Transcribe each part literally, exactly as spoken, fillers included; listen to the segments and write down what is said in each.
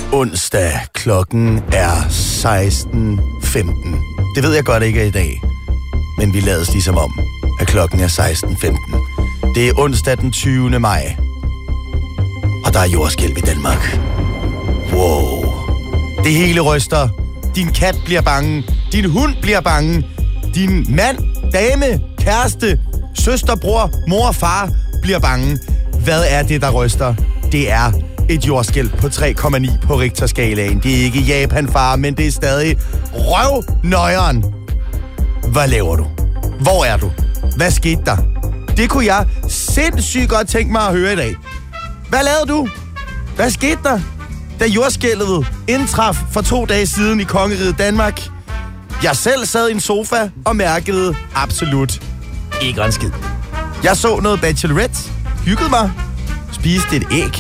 onsdag. Klokken er seksten femten. Det ved jeg godt ikke er i dag, men vi lades ligesom om, at klokken er seksten femten. Det er onsdag den tyvende maj, og der er jordskælv i Danmark. Wow. Det hele ryster. Din kat bliver bange. Din hund bliver bange. Din mand, dame, kæreste, søster, bror, mor og far bliver bange. Hvad er det, der ryster? Det er et jordskælv på tre komma ni på Richterskalaen. Det er ikke Japan, far, men det er stadig røvnøjeren. Hvad laver du? Hvor er du? Hvad skete der? Det kunne jeg sindssygt godt tænke mig at høre i dag. Hvad lavede du? Hvad skete der, da jordskælvet indtraf for to dage siden i kongeriget Danmark? Jeg selv sad i en sofa og mærkede absolut ikke en skid. Jeg så noget Bachelorette, hyggede mig, spiste et æg.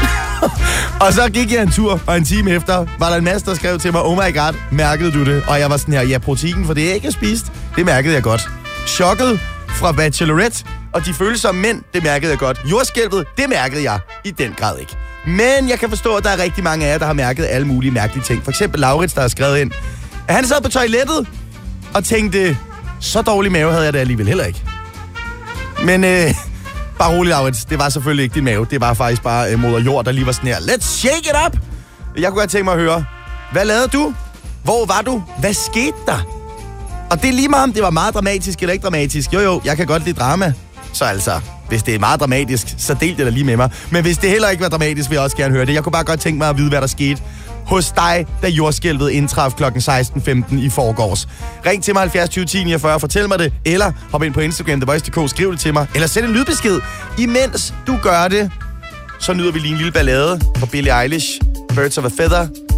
Og så gik jeg en tur, og en time efter var der en masse, der skrev til mig, oh my god, mærkede du det? Og jeg var sådan her, ja, protein for det æg, jeg spiste, det mærkede jeg godt. Chokket fra Bachelorette og de følsomme mænd, det mærkede jeg godt. Jordskælvet, det mærkede jeg i den grad ikke. Men jeg kan forstå, at der er rigtig mange af jer, der har mærket alle mulige mærkelige ting. For eksempel Laurits, der har skrevet ind, at han sad på toilettet og tænkte, så dårlig mave havde jeg det alligevel heller ikke. Men øh, bare rolig, Laurits, det var selvfølgelig ikke din mave. Det var faktisk bare øh, moder jord, der lige var sådan her, let's shake it up! Jeg kunne godt tænke mig at høre, hvad lavede du? Hvor var du? Hvad skete der? Og det er lige meget, om det var meget dramatisk eller ikke dramatisk. Jo jo, jeg kan godt lide drama. Så altså, hvis det er meget dramatisk, så del det da lige med mig. Men hvis det heller ikke var dramatisk, vil jeg også gerne høre det. Jeg kunne bare godt tænke mig at vide, hvad der skete hos dig, da jordskælvet indtraf klokken seksten femten i forgårs. Ring til mig halvfjerds tyve ti niogfyrre og fortæl mig det, eller hop ind på Instagram, the voice punktum d k, skriv det til mig, eller send en lydbesked. Imens du gør det, så nyder vi lige en lille ballade fra Billie Eilish, Birds of a Feather.